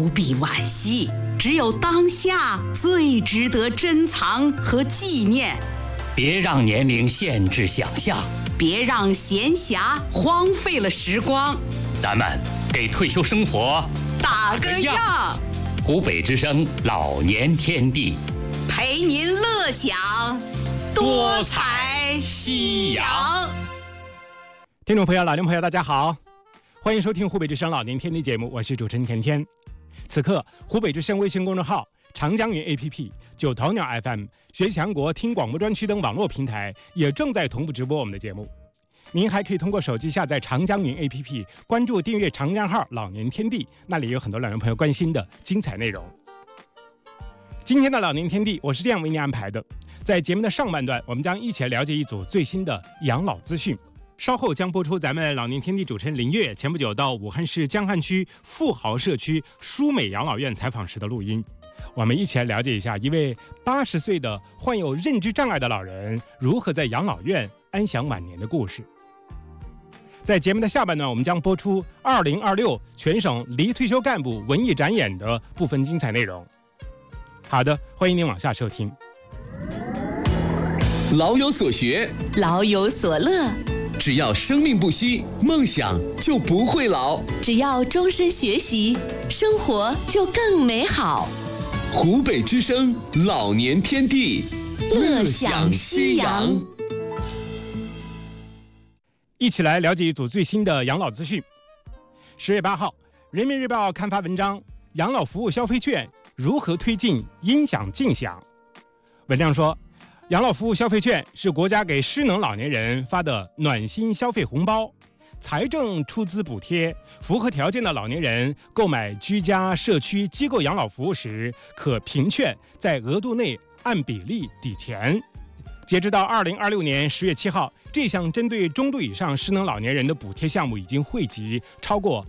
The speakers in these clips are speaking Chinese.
必惋惜，只有当下最值得珍藏和纪念。 别让年龄限制想象， 别让闲暇荒废了时光。 咱们给退休生活打个样。 湖北之声老年天地， 陪您乐享多彩夕阳。 听众朋友、老年朋友，大家好，欢迎收听湖北之声老年天地节目，我是主持人甜甜。此刻，湖北之声微信公众号、长江云 APP、九头鸟 FM、学强国听广播专区等网络平台也正在同步直播我们的节目。您还可以通过手机下载长江云 APP， 关注订阅长江号老年天地，那里有很多老年朋友关心的精彩内容。今天的老年天地，我是这样为您安排的。在节目的上半段，我们将一起来了解一组最新的养老资讯。稍后将播出咱们老年天地主持人林月前不久到武汉市江汉区富豪社区舒美养老院采访时的录音。我们一起来了解一下一位80岁的患有认知障碍的老人如何在养老院安享晚年的故事。在节目的下半段，我们将播出2026全省离退休干部文艺展演的部分精彩内容。好的，欢迎您往下收听。 老有所学， 老有所乐， 只要生命不息，梦想就不会老。 只要终身学习，生活就更美好。 湖北之声老年天地， 乐享夕阳。 一起来了解一组最新的养老资讯。10月8号，人民日报刊发文章：养老服务消费券如何推进音响尽享。文章说，养老服务消费券是国家给失能老年人发的暖心消费红包，财政出资补贴，符合条件的老年人购买居家、社区、机构养老服务时，可凭券在额度内按比例抵钱。截止到2026年10月7号，这项针对中度以上失能老年人的补贴项目已经惠及超过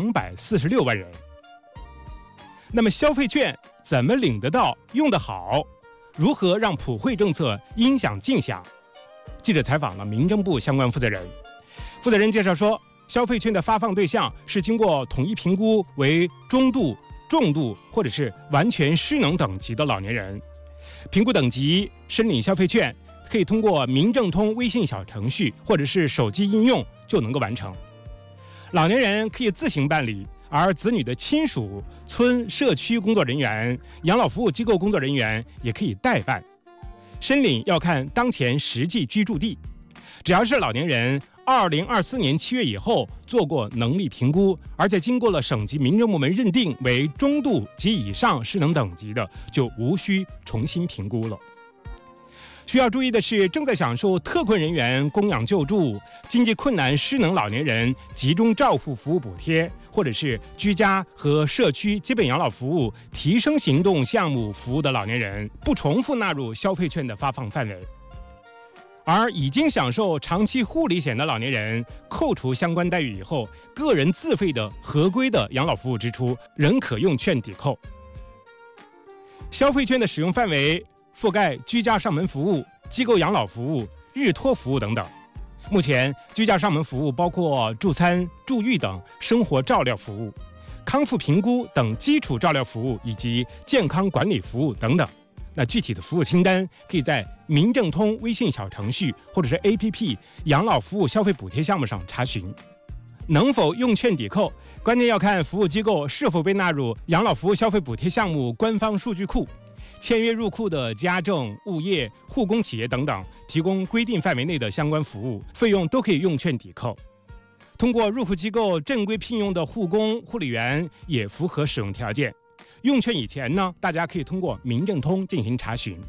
246万人。那么消费券怎么领得到、用得好？如何让普惠政策音响尽享？记者采访了民政部相关负责人，负责人介绍说，消费券的发放对象是经过统一评估为中度、重度或者是完全失能等级的老年人。评估等级申领消费券可以通过民政通微信小程序或者是手机应用就能够完成。老年人可以自行办理，而子女的亲属、村社区工作人员、养老服务机构工作人员也可以代办。申领要看当前实际居住地，只要是老年人2024年7月以后做过能力评估，而且经过了省级民政部门认定为中度及以上失能等级的，就无需重新评估了。需要注意的是，正在享受特困人员供养救助、经济困难失能老年人集中照护服务补贴，或者是居家和社区基本养老服务提升行动项目服务的老年人，不重复纳入消费券的发放范围。而已经享受长期护理险的老年人，扣除相关待遇以后，个人自费的合规的养老服务支出仍可用券抵扣。消费券的使用范围覆盖居家上门服务、机构养老服务、日托服务等等。目前，居家上门服务包括助餐、助浴等生活照料服务、康复评估等基础照料服务以及健康管理服务等等。那具体的服务清单可以在民政通微信小程序或者是 APP 养老服务消费补贴项目上查询。能否用券抵扣，关键要看服务机构是否被纳入养老服务消费补贴项目官方数据库。签约入库的家政、物业、护工企业等等，提供规定范围内的相关服务，费用都可以用券抵扣。通过入库机构正规聘用的护工、护理员也符合使用条件。用券以前呢，大家可以通过民政通进行查询。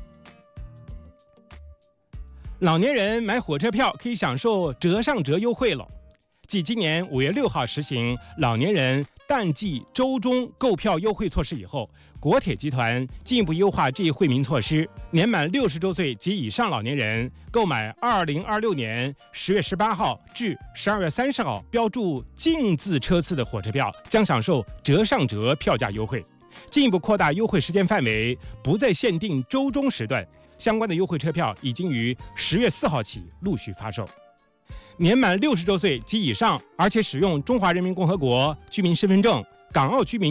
老年人买火车票可以享受折上折优惠了。继今年5月6号实行老年人淡季周中购票优惠措施以后，国铁集团进一步优化这一惠民措施。年满60周岁及以上老年人购买2026年10月18号至12月30号标注净字车次的火车票，将享受折上折票价优惠。进一步扩大优惠时间范围，不再限定周中时段。相关的优惠车票已经于10月4号起陆续发售。年满60周岁及以上，而且使用中华人民共和国居民身份证、港澳居民